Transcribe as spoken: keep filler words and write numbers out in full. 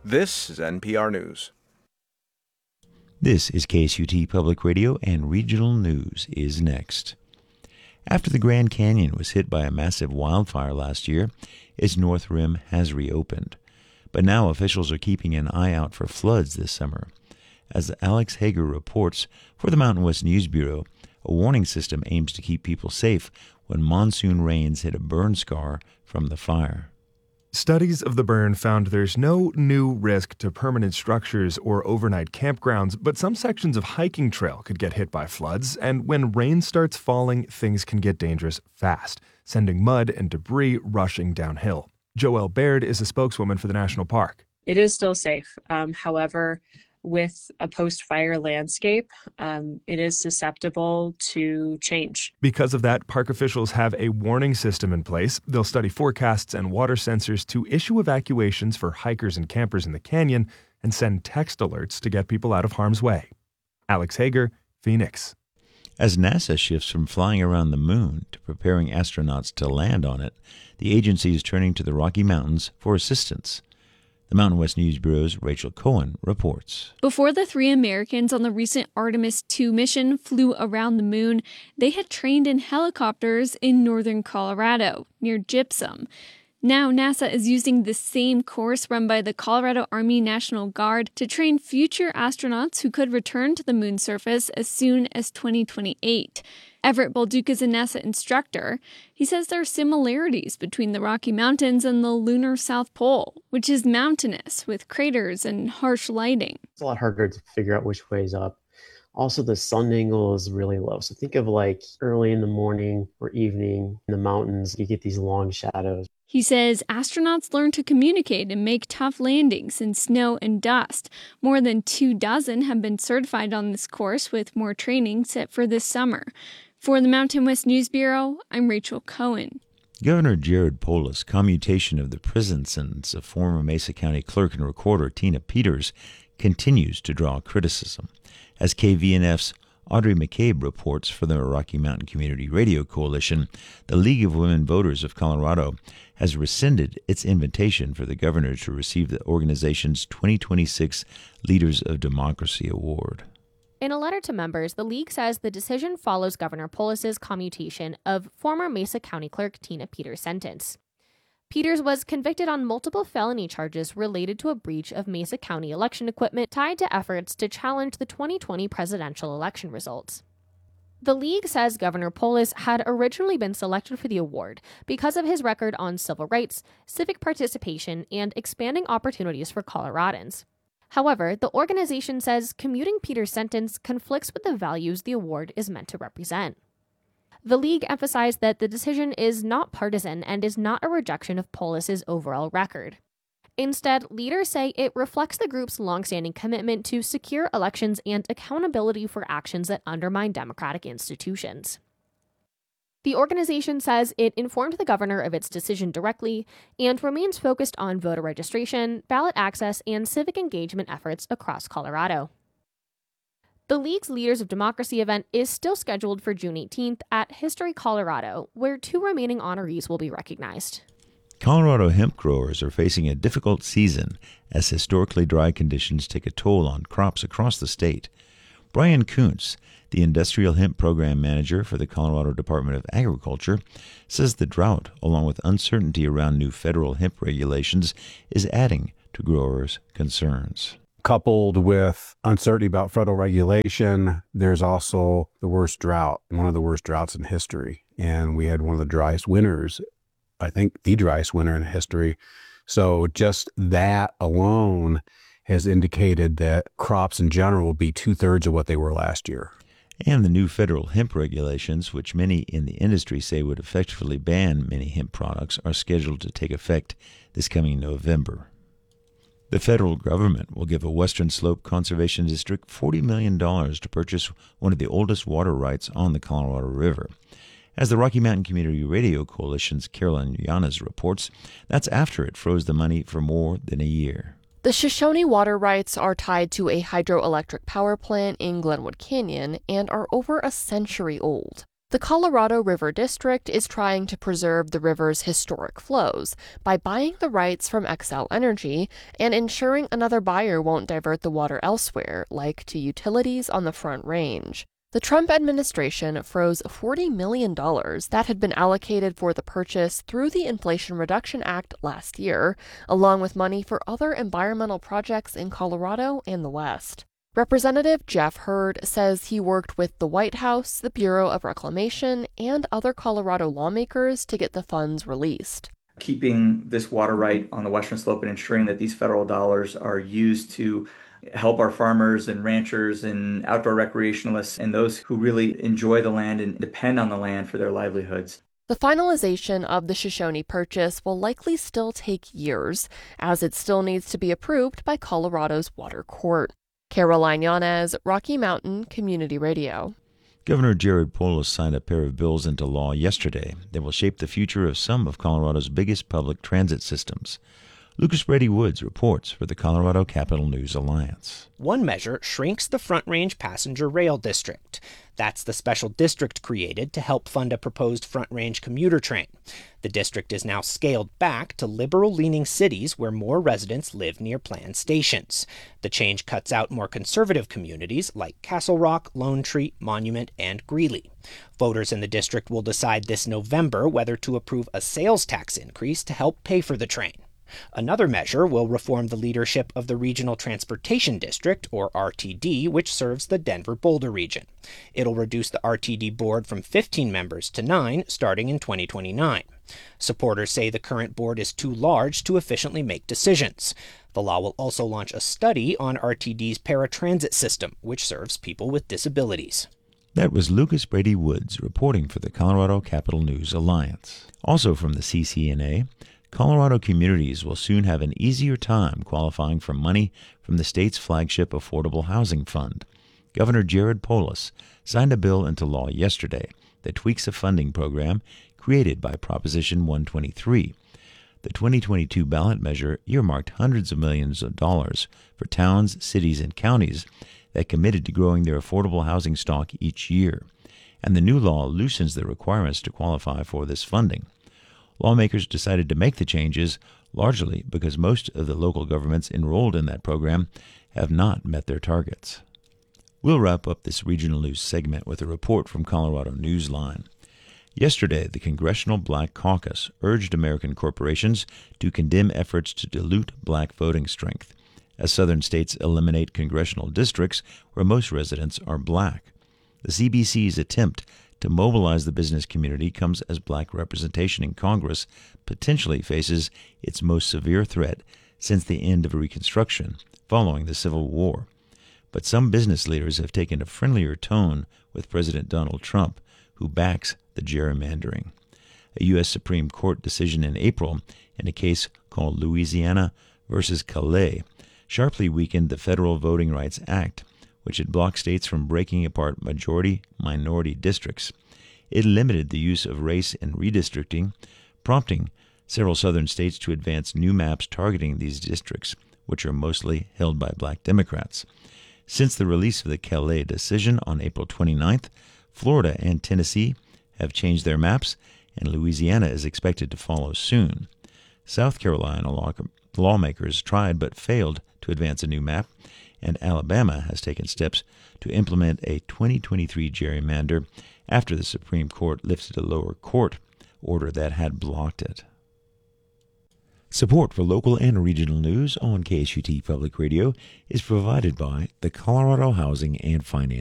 This is N P R News. This is K S U T Public Radio, and regional news is next. After the Grand Canyon was hit by a massive wildfire last year, its north rim has reopened. But now officials are keeping an eye out for floods this summer. As Alex Hager reports for the Mountain West News Bureau, a warning system aims to keep people safe when monsoon rains hit a burn scar from the fire. Studies of the burn found there's no new risk to permanent structures or overnight campgrounds, but some sections of hiking trail could get hit by floods, and when rain starts falling, things can get dangerous fast, sending mud and debris rushing downhill. Joelle Baird is a spokeswoman for the national park. It is still safe. Um, however, with a post-fire landscape, um, it is susceptible to change. Because of that, park officials have a warning system in place. They'll study forecasts and water sensors to issue evacuations for hikers and campers in the canyon and send text alerts to get people out of harm's way. Alex Hager, Phoenix. As NASA shifts from flying around the moon to preparing astronauts to land on it, the agency is turning to the Rocky Mountains for assistance. The Mountain West News Bureau's Rachel Cohen reports. Before the three Americans on the recent Artemis two mission flew around the moon, they had trained in helicopters in northern Colorado, near Gypsum. Now NASA is using the same course run by the Colorado Army National Guard to train future astronauts who could return to the moon's surface as soon as twenty twenty-eight. Everett Bolduc is a NASA instructor. He says there are similarities between the Rocky Mountains and the lunar South Pole, which is mountainous with craters and harsh lighting. It's a lot harder to figure out which way is up. Also, the sun angle is really low. So think of like early in the morning or evening in the mountains, you get these long shadows. He says astronauts learn to communicate and make tough landings in snow and dust. More than two dozen have been certified on this course, with more training set for this summer. For the Mountain West News Bureau, I'm Rachel Cohen. Governor Jared Polis' commutation of the prison sentence of former Mesa County clerk and recorder Tina Peters continues to draw criticism. As K V N F's Audrey McCabe reports for the Rocky Mountain Community Radio Coalition, the League of Women Voters of Colorado has rescinded its invitation for the governor to receive the organization's twenty twenty-six Leaders of Democracy Award. In a letter to members, the league says the decision follows Governor Polis' commutation of former Mesa County Clerk Tina Peters' sentence. Peters was convicted on multiple felony charges related to a breach of Mesa County election equipment tied to efforts to challenge the twenty twenty presidential election results. The league says Governor Polis had originally been selected for the award because of his record on civil rights, civic participation, and expanding opportunities for Coloradans. However, the organization says commuting Peters' sentence conflicts with the values the award is meant to represent. The league emphasized that the decision is not partisan and is not a rejection of Polis' overall record. Instead, leaders say it reflects the group's longstanding commitment to secure elections and accountability for actions that undermine democratic institutions. The organization says it informed the governor of its decision directly and remains focused on voter registration, ballot access, and civic engagement efforts across Colorado. The League's Leaders of Democracy event is still scheduled for June eighteenth at History Colorado, where two remaining honorees will be recognized. Colorado hemp growers are facing a difficult season as historically dry conditions take a toll on crops across the state. Brian Kuntz, the Industrial Hemp Program Manager for the Colorado Department of Agriculture, says the drought, along with uncertainty around new federal hemp regulations, is adding to growers' concerns. Coupled with uncertainty about federal regulation, there's also the worst drought, one of the worst droughts in history. And we had one of the driest winters, I think the driest winter in history. So just that alone has indicated that crops in general will be two-thirds of what they were last year. And the new federal hemp regulations, which many in the industry say would effectively ban many hemp products, are scheduled to take effect this coming November. The federal government will give a Western Slope Conservation District forty million dollars to purchase one of the oldest water rights on the Colorado River. As the Rocky Mountain Community Radio Coalition's Carolyn Llanes reports, that's after it froze the money for more than a year. The Shoshone water rights are tied to a hydroelectric power plant in Glenwood Canyon and are over a century old. The Colorado River District is trying to preserve the river's historic flows by buying the rights from Xcel Energy and ensuring another buyer won't divert the water elsewhere, like to utilities on the Front Range. The Trump administration froze forty million dollars that had been allocated for the purchase through the Inflation Reduction Act last year, along with money for other environmental projects in Colorado and the West. Representative Jeff Hurd says he worked with the White House, the Bureau of Reclamation, and other Colorado lawmakers to get the funds released. Keeping this water right on the Western Slope and ensuring that these federal dollars are used to help our farmers and ranchers and outdoor recreationalists and those who really enjoy the land and depend on the land for their livelihoods. The finalization of the Shoshone purchase will likely still take years, as it still needs to be approved by Colorado's Water Court. Caroline Yanez, Rocky Mountain Community Radio. Governor Jared Polis signed a pair of bills into law yesterday that will shape the future of some of Colorado's biggest public transit systems. Lucas Brady Woods reports for the Colorado Capital News Alliance. One measure shrinks the Front Range Passenger Rail District. That's the special district created to help fund a proposed Front Range commuter train. The district is now scaled back to liberal-leaning cities where more residents live near planned stations. The change cuts out more conservative communities like Castle Rock, Lone Tree, Monument, and Greeley. Voters in the district will decide this November whether to approve a sales tax increase to help pay for the train. Another measure will reform the leadership of the Regional Transportation District, or R T D, which serves the Denver-Boulder region. It'll reduce the R T D board from fifteen members to nine, starting in twenty twenty-nine. Supporters say the current board is too large to efficiently make decisions. The law will also launch a study on R T D's paratransit system, which serves people with disabilities. That was Lucas Brady Woods reporting for the Colorado Capital News Alliance. Also from the C C N A, Colorado communities will soon have an easier time qualifying for money from the state's flagship Affordable Housing Fund. Governor Jared Polis signed a bill into law yesterday that tweaks a funding program created by Proposition one twenty-three. The twenty twenty-two ballot measure earmarked hundreds of millions of dollars for towns, cities, and counties that committed to growing their affordable housing stock each year, and the new law loosens the requirements to qualify for this funding. Lawmakers decided to make the changes largely because most of the local governments enrolled in that program have not met their targets. We'll wrap up this regional news segment with a report from Colorado Newsline. Yesterday, the Congressional Black Caucus urged American corporations to condemn efforts to dilute black voting strength, as southern states eliminate congressional districts where most residents are black. The C B C's attempt to mobilize the business community comes as black representation in Congress potentially faces its most severe threat since the end of Reconstruction following the Civil War. But some business leaders have taken a friendlier tone with President Donald Trump, who backs the gerrymandering. A U S Supreme Court decision in April in a case called Louisiana versus Calais sharply weakened the Federal Voting Rights Act, which had blocked states from breaking apart majority-minority districts. It limited the use of race in redistricting, prompting several southern states to advance new maps targeting these districts, which are mostly held by black Democrats. Since the release of the Calais decision on April twenty-ninth, Florida and Tennessee have changed their maps, and Louisiana is expected to follow soon. South Carolina law- lawmakers tried but failed to advance a new map, and Alabama has taken steps to implement a twenty twenty-three gerrymander after the Supreme Court lifted a lower court order that had blocked it. Support for local and regional news on K S U T Public Radio is provided by the Colorado Housing and Finance